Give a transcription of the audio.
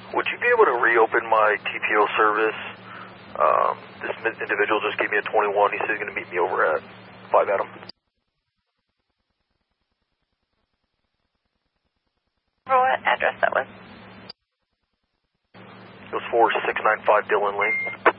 Would you be able to reopen my TPO service? This individual just gave me a 21. He said he's going to meet me over at 5 Adam. For what address that was? It was 4695 Dillon Lane.